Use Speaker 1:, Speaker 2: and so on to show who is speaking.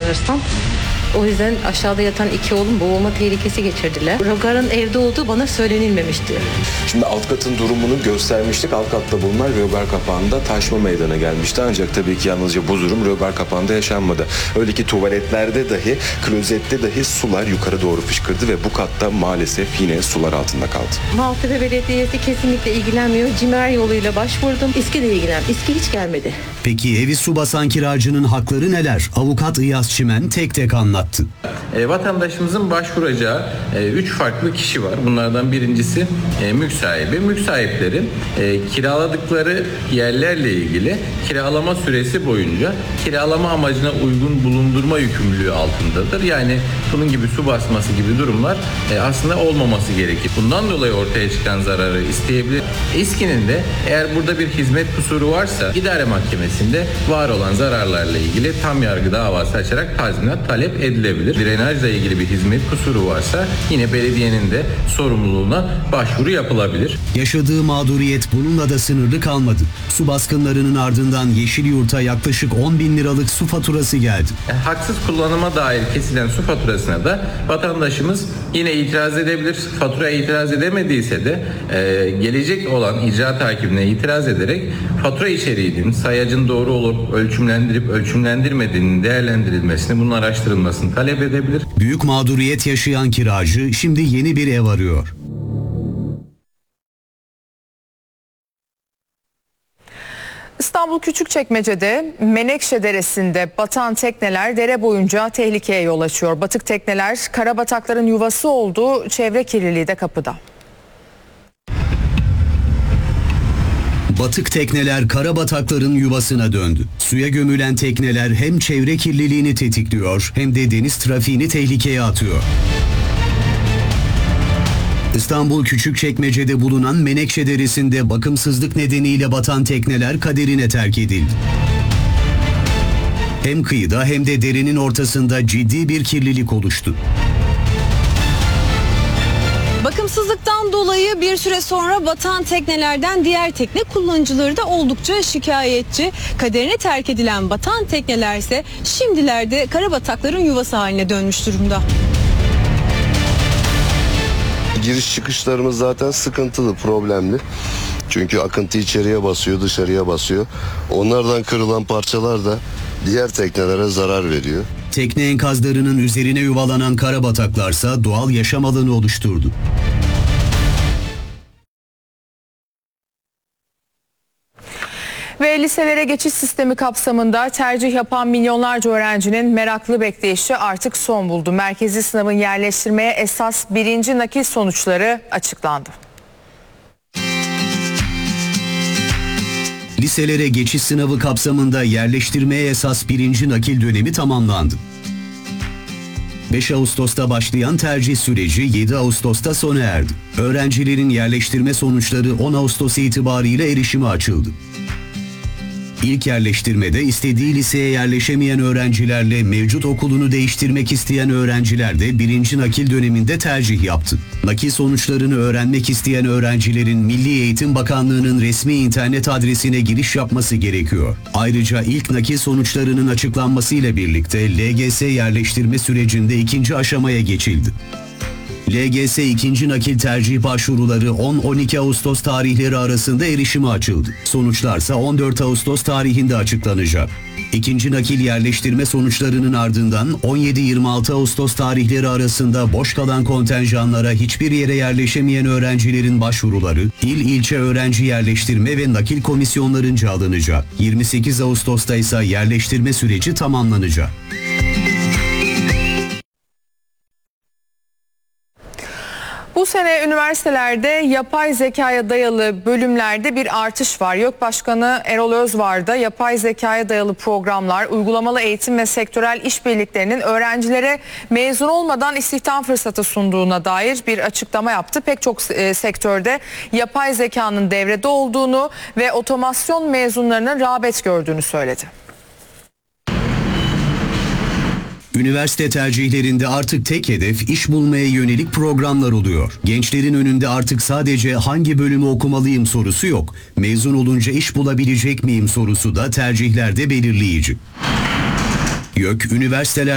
Speaker 1: sanırsam. O yüzden aşağıda yatan 2 oğlum boğulma tehlikesi geçirdiler. Rögar'ın evde olduğu bana söylenilmemişti.
Speaker 2: Şimdi alt katın durumunu göstermiştik. Alt katta bulunan rögar kapağında taşma meydana gelmişti. Ancak tabii ki yalnızca bu durum rögar kapağında yaşanmadı. Öyle ki tuvaletlerde dahi, klozette dahi sular yukarı doğru fışkırdı ve bu katta maalesef yine sular altında kaldı.
Speaker 1: Maltepe Belediyesi kesinlikle ilgilenmiyor. CİMER yoluyla başvurdum. İSKİ de ilgilenmiyor. İSKİ hiç gelmedi.
Speaker 3: Peki evi su basan kiracının hakları neler? Avukat İyaz Çimen tek tek anlattı.
Speaker 4: Vatandaşımızın başvuracağı 3 farklı kişi var. Bunlardan birincisi mülk sahibi. Mülk sahipleri kiraladıkları yerlerle ilgili kiralama süresi boyunca kiralama amacına uygun bulundurma yükümlülüğü altındadır. Yani bunun gibi su basması gibi durumlar aslında olmaması gerekir. Bundan dolayı ortaya çıkan zararı isteyebilir. İSKİ'nin de eğer burada bir hizmet kusuru varsa idare mahkemesinde var olan zararlarla ilgili tam yargı davası açarak tazminat talep edilebilir. Drenajla ilgili bir hizmet kusuru varsa yine belediyenin de sorumluluğuna başvuru yapılabilir.
Speaker 3: Yaşadığı mağduriyet bununla da sınırlı kalmadı. Su baskınlarının ardından Yeşilyurt'a yaklaşık 10 bin liralık su faturası geldi.
Speaker 4: Haksız kullanıma dair kesilen su faturasına da vatandaşımız yine itiraz edebilir. Faturaya itiraz edemediyse de gelecek olan icra takibine itiraz ederek fatura içeriğinin sayacın doğru olup ölçümlendirip ölçümlendirmediğinin değerlendirilmesini, bunun araştırılmasını talep edebilir.
Speaker 3: Büyük mağduriyet yaşayan kiracı şimdi yeni bir ev arıyor.
Speaker 5: İstanbul Küçükçekmece'de Menekşe Deresi'nde batan tekneler dere boyunca tehlikeye yol açıyor. Batık tekneler karabatakların yuvası olduğu, çevre kirliliği de kapıda.
Speaker 3: Batık tekneler karabatakların yuvasına döndü. Suya gömülen tekneler hem çevre kirliliğini tetikliyor hem de deniz trafiğini tehlikeye atıyor. İstanbul Küçükçekmece'de bulunan Menekşe Deresi'nde bakımsızlık nedeniyle batan tekneler kaderine terk edildi. Hem kıyıda hem de derenin ortasında ciddi bir kirlilik oluştu.
Speaker 6: Bakımsızlıktan dolayı bir süre sonra batan teknelerden diğer tekne kullanıcıları da oldukça şikayetçi. Kaderine terk edilen batan tekneler ise şimdilerde karabatakların yuvası haline dönmüş durumda.
Speaker 7: Giriş çıkışlarımız zaten sıkıntılı, problemli. Çünkü akıntı içeriye basıyor, dışarıya basıyor. Onlardan kırılan parçalar da diğer teknelere zarar veriyor.
Speaker 3: Tekne enkazlarının üzerine yuvalanan karabataklarsa doğal yaşam alanı oluşturdu.
Speaker 5: Ve liselere geçiş sistemi kapsamında tercih yapan milyonlarca öğrencinin meraklı bekleyişi artık son buldu. Merkezi sınavın yerleştirmeye esas birinci nakil sonuçları açıklandı.
Speaker 3: Liselere geçiş sınavı kapsamında yerleştirmeye esas birinci nakil dönemi tamamlandı. 5 Ağustos'ta başlayan tercih süreci 7 Ağustos'ta sona erdi. Öğrencilerin yerleştirme sonuçları 10 Ağustos itibariyle erişime açıldı. İlk yerleştirmede istediği liseye yerleşemeyen öğrencilerle mevcut okulunu değiştirmek isteyen öğrenciler de birinci nakil döneminde tercih yaptı. Nakil sonuçlarını öğrenmek isteyen öğrencilerin Milli Eğitim Bakanlığı'nın resmi internet adresine giriş yapması gerekiyor. Ayrıca ilk nakil sonuçlarının açıklanmasıyla birlikte LGS yerleştirme sürecinde ikinci aşamaya geçildi. LGS ikinci nakil tercih başvuruları 10-12 Ağustos tarihleri arasında erişime açıldı. Sonuçlarsa 14 Ağustos tarihinde açıklanacak. İkinci nakil yerleştirme sonuçlarının ardından 17-26 Ağustos tarihleri arasında boş kalan kontenjanlara hiçbir yere yerleşemeyen öğrencilerin başvuruları ilçe öğrenci yerleştirme ve nakil komisyonlarınca alınacak. 28 Ağustos'ta ise yerleştirme süreci tamamlanacak.
Speaker 5: Bu sene üniversitelerde yapay zekaya dayalı bölümlerde bir artış var. YÖK Başkanı Erol Özvar da yapay zekaya dayalı programlar, uygulamalı eğitim ve sektörel işbirliklerinin öğrencilere mezun olmadan istihdam fırsatı sunduğuna dair bir açıklama yaptı. Pek çok sektörde yapay zekanın devrede olduğunu ve otomasyon mezunlarının rağbet gördüğünü söyledi.
Speaker 3: Üniversite tercihlerinde artık tek hedef iş bulmaya yönelik programlar oluyor. Gençlerin önünde artık sadece hangi bölümü okumalıyım sorusu yok. Mezun olunca iş bulabilecek miyim sorusu da tercihlerde belirleyici. YÖK, üniversiteler